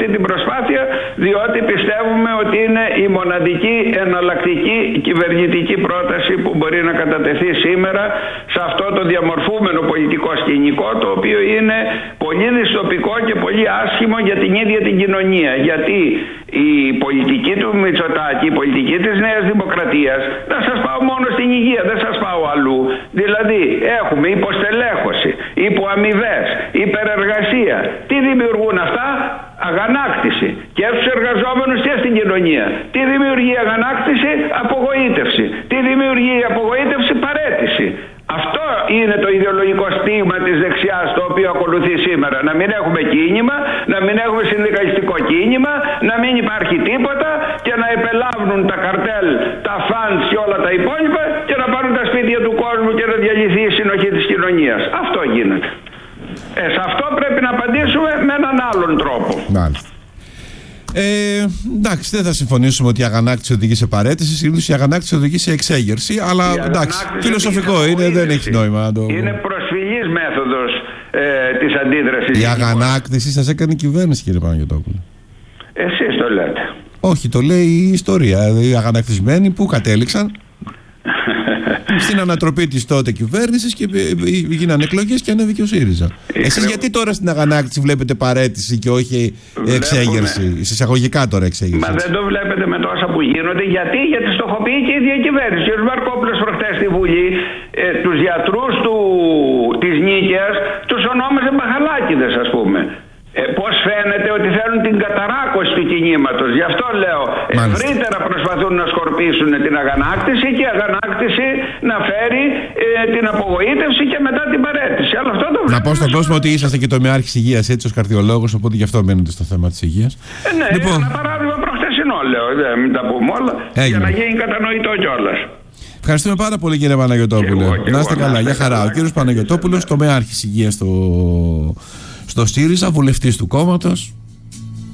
αυτή την προσπάθεια, διότι πιστεύουμε ότι είναι η μοναδική εναλλακτική κυβερνητική πρόταση που μπορεί να κατατεθεί σήμερα σε αυτό το διαμορφούμενο πολιτικό σκηνικό, το οποίο είναι πολύ δυστοπικό και πολύ άσχημο για την ίδια την κοινωνία. Γιατί η πολιτική του Μητσοτάκη, η πολιτική της Νέας Δημοκρατίας, να σας πάω μόνο στην υγεία, δεν σας πάω αλλού. Δηλαδή έχουμε υποστελέχωση, υποαμοιβές, υπερεργασία. Τι δημιουργούν αυτά? Αγανάκτηση και στους εργαζόμενους και στην κοινωνία. Τι δημιουργεί αγανάκτηση? Απογοήτευση. Τι δημιουργεί απογοήτευση? Παραίτηση. Αυτό είναι το ιδεολογικό στίγμα της δεξιάς το οποίο ακολουθεί σήμερα. Να μην έχουμε κίνημα, να μην έχουμε συνδικαλιστικό κίνημα, να μην υπάρχει τίποτα και να επελάβουν τα καρτέλ, τα φαντς και όλα τα υπόλοιπα και να πάρουν τα σπίτια του κόσμου και να διαλυθεί η συνοχή της κοινωνίας. Αυτό γίνεται. Σε αυτό πρέπει να απαντήσουμε με έναν άλλον τρόπο. Μάλιστα. Εντάξει, δεν θα συμφωνήσουμε ότι η αγανάκτηση οδηγεί σε παραίτηση. Συνήθως η αγανάκτηση οδηγεί σε εξέγερση. Αλλά εντάξει, φιλοσοφικό είναι, δεν έχει νόημα να το. Είναι προσφυλής μέθοδος της αντίδρασης. Η αγανάκτηση σας έκανε κυβέρνηση, κύριε Παναγιωτόπουλε. Εσείς το λέτε. Όχι, το λέει η ιστορία. Οι αγανακτισμένοι που κατέληξαν στην ανατροπή της τότε κυβέρνησης και γίνανε εκλογές και ανέβηκε ο ΣΥΡΙΖΑ. Εσείς γιατί τώρα στην αγανάκτηση βλέπετε παραίτηση και όχι εξέγερση? Εισαγωγικά τώρα εξέγερση. Μα δεν το βλέπετε με τόσα που γίνονται? Γιατί στοχοποιεί και η ίδια κυβέρνηση. Ο Μαρκόπουλος προχτές στη Βουλή τους γιατρούς της Νίκαιας τους ονόμαζε μπαχαλάκιδες, ας πούμε. Πώς φαίνεται ότι θέλουν την καταράκωση του κινήματος. Γι' αυτό λέω, ευρύτερα προσπαθούν να σκορπίσουν την αγανάκτηση και η αγανάκτηση να φέρει την απογοήτευση και μετά την παραίτηση. Αλλά αυτό το βλέπουμε. Να πω στον κόσμο ότι είσαστε και τομεάρχης υγείας, έτσι, ως καρδιολόγος, οπότε γι' αυτό μένετε στο θέμα της υγείας. Ναι, λοιπόν, ένα παράδειγμα προχτεσινό λέω, μην τα πούμε όλα, για να γίνει κατανοητό κιόλας. Ευχαριστούμε πάρα πολύ, κύριε Παναγιωτόπουλε. Να είστε καλά, για χαρά. Ο κύριος Παναγιωτόπουλος, τομεάρχης υγείας στο ΣΥΡΙΖΑ, βουλευτής του κόμματος.